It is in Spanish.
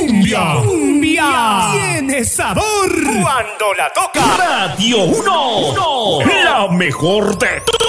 cumbia. Cumbia. Tiene sabor. Cuando la toca. Radio 1. La mejor de